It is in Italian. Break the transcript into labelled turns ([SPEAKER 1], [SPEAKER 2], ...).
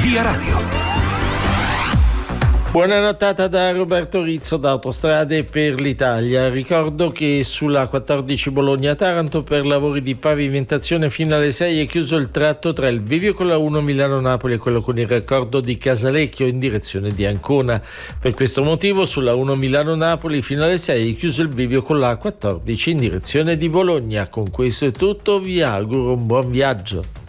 [SPEAKER 1] Via Radio.
[SPEAKER 2] Buona nottata da Roberto Rizzo da Autostrade per l'Italia. Ricordo che sulla 14 Bologna-Taranto per lavori di pavimentazione fino alle 6 è chiuso il tratto tra il bivio con la 1 Milano-Napoli e quello con il raccordo di Casalecchio in direzione di Ancona. Per questo motivo sulla 1 Milano-Napoli fino alle 6 è chiuso il bivio con la 14 in direzione di Bologna. Con questo è tutto, vi auguro un buon viaggio.